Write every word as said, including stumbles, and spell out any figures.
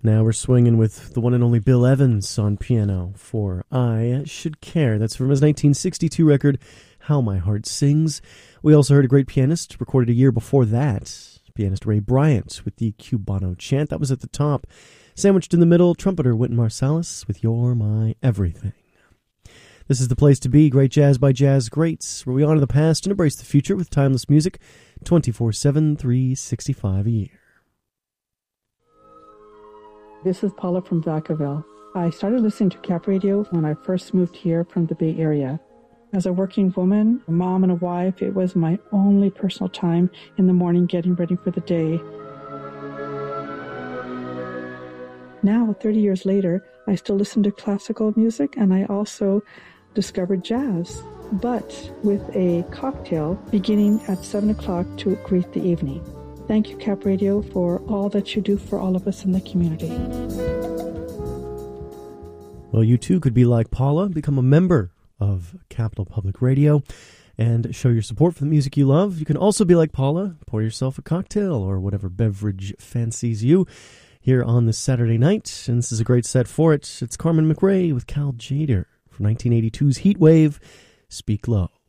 Now we're swinging with the one and only Bill Evans on piano for I Should Care. That's from his nineteen sixty-two record, How My Heart Sings. We also heard a great pianist recorded a year before that, pianist Ray Bryant with the Cubano Chant. That was at the top. Sandwiched in the middle, trumpeter Wynton Marsalis with You're My Everything. This is the place to be, great jazz by jazz greats, where we honor the past and embrace the future with timeless music, twenty-four seven, three sixty-five a year. This is Paula from Vacaville. I started listening to Cap Radio when I first moved here from the Bay Area. As a working woman, a mom and a wife, it was my only personal time in the morning getting ready for the day. Now, thirty years later, I still listen to classical music, and I also discovered jazz, but with a cocktail beginning at seven o'clock to greet the evening. Thank you, Cap Radio, for all that you do for all of us in the community. Well, you too could be like Paula, become a member of Capital Public Radio, and show your support for the music you love. You can also be like Paula, pour yourself a cocktail or whatever beverage fancies you here on this Saturday night, and this is a great set for it. It's Carmen McRae with Cal Tjader from nineteen eighty-two's Heat Wave, Speak Low.